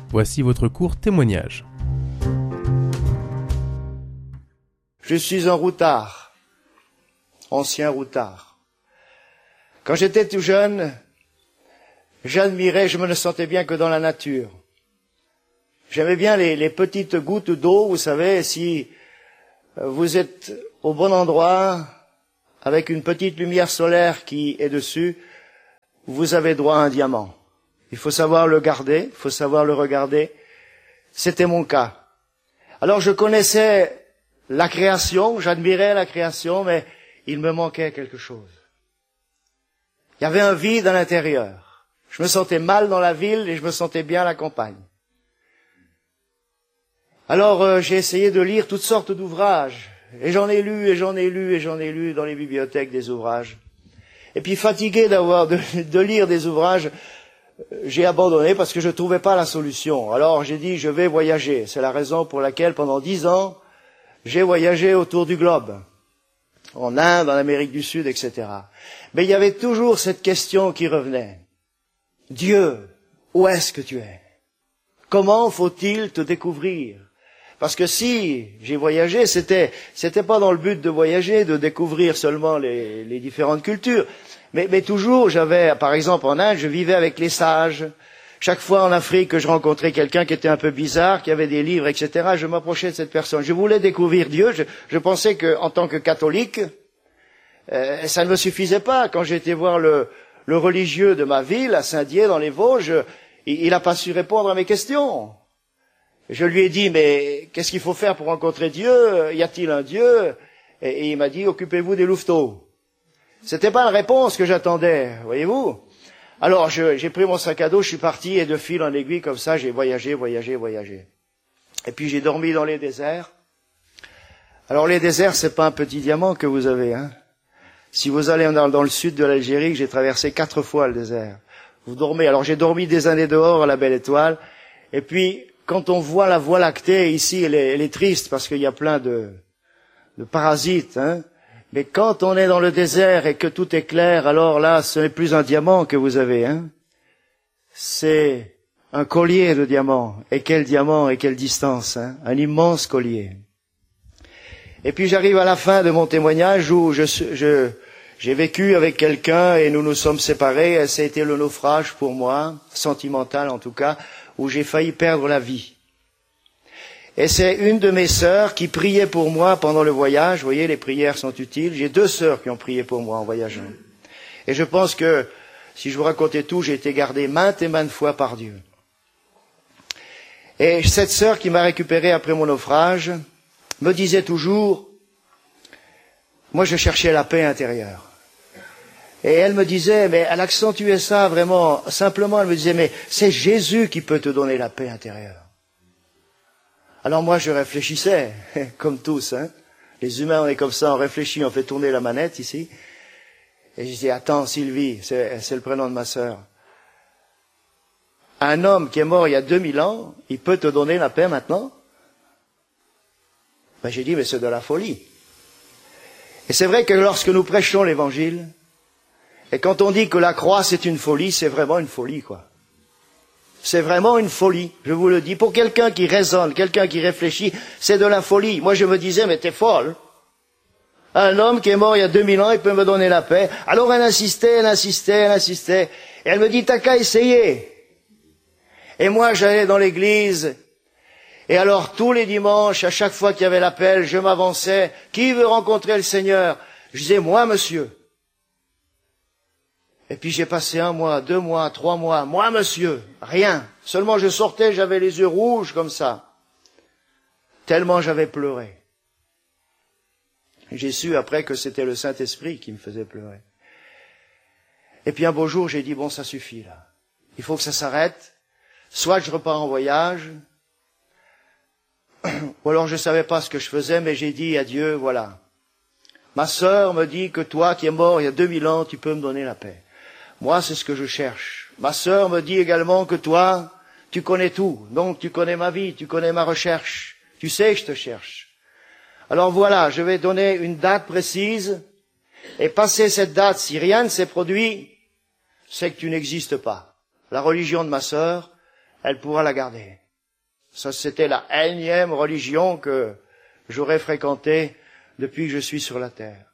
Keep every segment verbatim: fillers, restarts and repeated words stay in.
Voici votre court témoignage. Je suis un routard, ancien routard. Quand j'étais tout jeune, j'admirais, je me ne sentais bien que dans la nature. J'aimais bien les, les petites gouttes d'eau, vous savez, si vous êtes au bon endroit, avec une petite lumière solaire qui est dessus, vous avez droit à un diamant. Il faut savoir le garder, il faut savoir le regarder. C'était mon cas. Alors je connaissais la création, j'admirais la création, mais il me manquait quelque chose. Il y avait un vide à l'intérieur. Je me sentais mal dans la ville et je me sentais bien à la campagne. Alors euh, j'ai essayé de lire toutes sortes d'ouvrages. Et j'en ai lu, et j'en ai lu, et j'en ai lu dans les bibliothèques des ouvrages. Et puis fatigué d'avoir de, de lire des ouvrages, j'ai abandonné parce que je ne trouvais pas la solution. Alors j'ai dit, je vais voyager. C'est la raison pour laquelle pendant dix ans, j'ai voyagé autour du globe. En Inde, en Amérique du Sud, et cetera. Mais il y avait toujours cette question qui revenait. Dieu, où est-ce que tu es? Comment faut-il te découvrir? Parce que si j'ai voyagé, c'était c'était pas dans le but de voyager, de découvrir seulement les, les différentes cultures, mais, mais toujours j'avais, par exemple en Inde, je vivais avec les sages. Chaque fois en Afrique que je rencontrais quelqu'un qui était un peu bizarre, qui avait des livres, et cetera, je m'approchais de cette personne. Je voulais découvrir Dieu. Je, je pensais qu'en tant que catholique, euh, ça ne me suffisait pas. Quand j'étais voir le, le religieux de ma ville, à Saint-Dié, dans les Vosges, il n'a pas su répondre à mes questions. Je lui ai dit, mais qu'est-ce qu'il faut faire pour rencontrer Dieu? Y a-t-il un Dieu? Et, et il m'a dit, occupez-vous des louveteaux. C'était pas la réponse que j'attendais, voyez-vous. Alors je, j'ai pris mon sac à dos, je suis parti et de fil en aiguille comme ça, j'ai voyagé, voyagé, voyagé. Et puis j'ai dormi dans les déserts. Alors les déserts, c'est pas un petit diamant que vous avez, hein. Si vous allez dans, dans le sud de l'Algérie, que j'ai traversé quatre fois le désert, vous dormez. Alors j'ai dormi des années dehors à la Belle Étoile. Et puis quand on voit la Voie lactée ici, elle est, elle est triste parce qu'il y a plein de, de parasites, hein. Mais quand on est dans le désert et que tout est clair, alors là, ce n'est plus un diamant que vous avez, hein. C'est un collier de diamants. Et quel diamant et quelle distance, hein. Un immense collier. Et puis j'arrive à la fin de mon témoignage où je, je, j'ai vécu avec quelqu'un et nous nous sommes séparés. Et ça a été le naufrage pour moi, sentimental en tout cas, où j'ai failli perdre la vie. Et c'est une de mes sœurs qui priait pour moi pendant le voyage. Vous voyez, les prières sont utiles. J'ai deux sœurs qui ont prié pour moi en voyageant. Et je pense que, si je vous racontais tout, j'ai été gardé maintes et maintes fois par Dieu. Et cette sœur qui m'a récupéré après mon naufrage me disait toujours, moi je cherchais la paix intérieure. Et elle me disait, mais elle accentuait ça vraiment, simplement elle me disait, mais c'est Jésus qui peut te donner la paix intérieure. Alors moi je réfléchissais, comme tous, hein. Les humains on est comme ça, on réfléchit, on fait tourner la manette ici. Et je disais, attends Sylvie, c'est, c'est le prénom de ma sœur. Un homme qui est mort il y a deux mille ans, il peut te donner la paix maintenant? Ben j'ai dit, mais c'est de la folie. Et c'est vrai que lorsque nous prêchons l'évangile, et quand on dit que la croix c'est une folie, c'est vraiment une folie, quoi. C'est vraiment une folie, je vous le dis. Pour quelqu'un qui raisonne, quelqu'un qui réfléchit, c'est de la folie. Moi, je me disais, mais t'es folle. Un homme qui est mort il y a deux mille ans, il peut me donner la paix. Alors elle insistait, elle insistait, elle insistait. Et elle me dit, t'as qu'à essayer. Et moi, j'allais dans l'église. Et alors, tous les dimanches, à chaque fois qu'il y avait l'appel, je m'avançais. Qui veut rencontrer le Seigneur? Je disais, moi, monsieur. Et puis j'ai passé un mois, deux mois, trois mois. Moi, monsieur, rien. Seulement je sortais, j'avais les yeux rouges comme ça. Tellement j'avais pleuré. J'ai su après que c'était le Saint-Esprit qui me faisait pleurer. Et puis un beau jour, j'ai dit, bon, ça suffit là. Il faut que ça s'arrête. Soit je repars en voyage, ou alors je ne savais pas ce que je faisais, mais j'ai dit à Dieu, voilà. Ma sœur me dit que toi qui es mort il y a deux mille ans, tu peux me donner la paix. Moi, c'est ce que je cherche. Ma sœur me dit également que toi, tu connais tout. Donc, tu connais ma vie, tu connais ma recherche. Tu sais que je te cherche. Alors voilà, je vais donner une date précise. Et passer cette date, si rien ne s'est produit, c'est que tu n'existes pas. La religion de ma sœur, elle pourra la garder. Ça, c'était la énième religion que j'aurais fréquentée depuis que je suis sur la terre.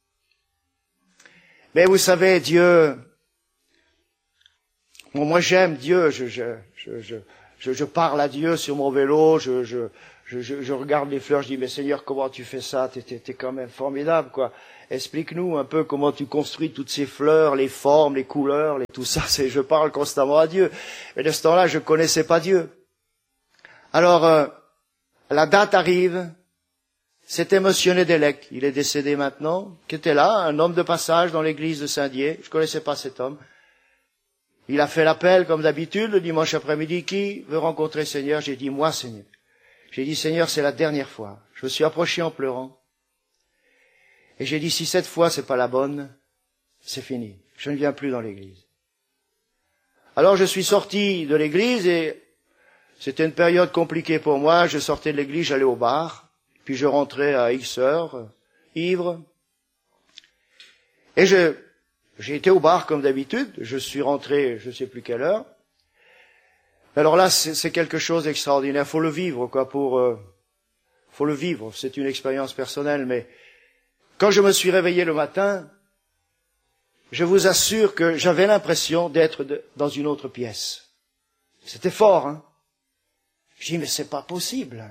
Mais vous savez, Dieu, bon, moi j'aime Dieu, je, je, je, je, je, je parle à Dieu sur mon vélo, je, je, je, je, je regarde les fleurs, je dis, mais Seigneur, comment tu fais ça? T'es, t'es, t'es quand même formidable, quoi. Explique-nous un peu comment tu construis toutes ces fleurs, les formes, les couleurs, les, tout ça. C'est, je parle constamment à Dieu. Mais de ce temps-là, je connaissais pas Dieu. Alors, euh, la date arrive. C'était Monsieur Nedelec, il est décédé maintenant, qui était là, un homme de passage dans l'église de Saint-Dié. Je connaissais pas cet homme. Il a fait l'appel, comme d'habitude, le dimanche après-midi. Qui veut rencontrer le Seigneur? J'ai dit, moi, Seigneur. J'ai dit, Seigneur, c'est la dernière fois. Je me suis approché en pleurant. Et j'ai dit, si cette fois c'est pas la bonne, c'est fini. Je ne viens plus dans l'église. Alors je suis sorti de l'église et c'était une période compliquée pour moi. Je sortais de l'église, j'allais au bar. Puis je rentrais à X heures, ivre. Et je, j'ai été au bar comme d'habitude. Je suis rentré, je ne sais plus quelle heure. Alors là, c'est, c'est quelque chose d'extraordinaire. Faut le vivre, quoi, pour, euh, faut le vivre. C'est une expérience personnelle, mais quand je me suis réveillé le matin, je vous assure que j'avais l'impression d'être de, dans une autre pièce. C'était fort, hein. Je dis, mais c'est pas possible.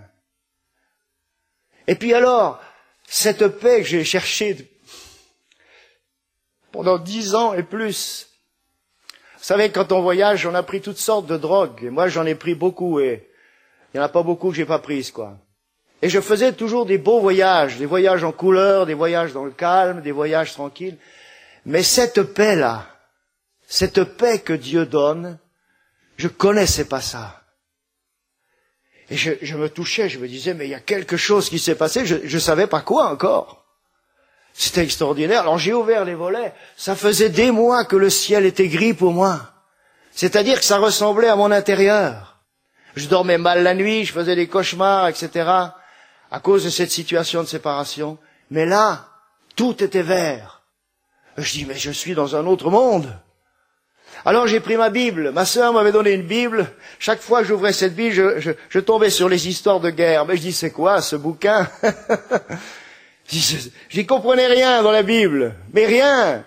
Et puis alors, cette paix que j'ai cherchée pendant dix ans et plus. Vous savez, quand on voyage, on a pris toutes sortes de drogues. Et moi, j'en ai pris beaucoup et il n'y en a pas beaucoup que j'ai pas prises, quoi. Et je faisais toujours des beaux voyages, des voyages en couleur, des voyages dans le calme, des voyages tranquilles. Mais cette paix-là, cette paix que Dieu donne, je connaissais pas ça. Et je, je me touchais, je me disais, mais il y a quelque chose qui s'est passé, je ne savais pas quoi encore. C'était extraordinaire. Alors j'ai ouvert les volets, ça faisait des mois que le ciel était gris pour moi. C'est-à-dire que ça ressemblait à mon intérieur. Je dormais mal la nuit, je faisais des cauchemars, et cetera, à cause de cette situation de séparation. Mais là, tout était vert. Je dis, mais je suis dans un autre monde. Alors j'ai pris ma Bible. Ma sœur m'avait donné une Bible. Chaque fois que j'ouvrais cette Bible, je, je, je tombais sur les histoires de guerre. Mais je dis, c'est quoi ce bouquin? J'y comprenais rien dans la Bible. Mais rien.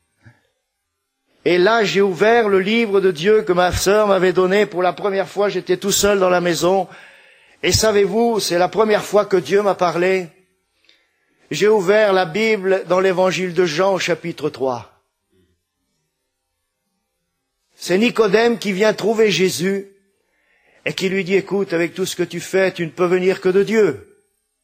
Et là, j'ai ouvert le livre de Dieu que ma sœur m'avait donné. Pour la première fois, j'étais tout seul dans la maison. Et savez-vous, c'est la première fois que Dieu m'a parlé. J'ai ouvert la Bible dans l'évangile de Jean au chapitre trois. C'est Nicodème qui vient trouver Jésus et qui lui dit, écoute, avec tout ce que tu fais, tu ne peux venir que de Dieu.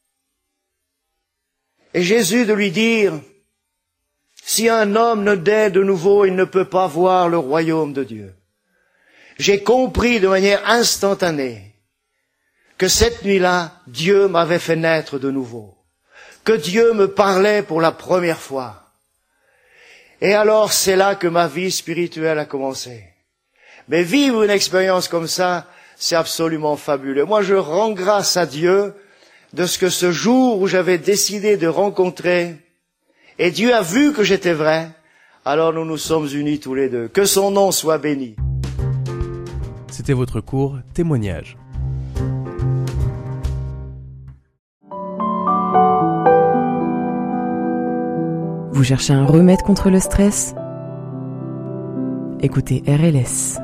Et Jésus de lui dire, si un homme ne naît de nouveau, il ne peut pas voir le royaume de Dieu. J'ai compris de manière instantanée que cette nuit-là, Dieu m'avait fait naître de nouveau, que Dieu me parlait pour la première fois. Et alors, c'est là que ma vie spirituelle a commencé. Mais vivre une expérience comme ça, c'est absolument fabuleux. Moi, je rends grâce à Dieu de ce que ce jour où j'avais décidé de rencontrer, et Dieu a vu que j'étais vrai, alors nous nous sommes unis tous les deux. Que son nom soit béni. C'était votre cours Témoignage. Vous cherchez un remède contre le stress? Écoutez R L S.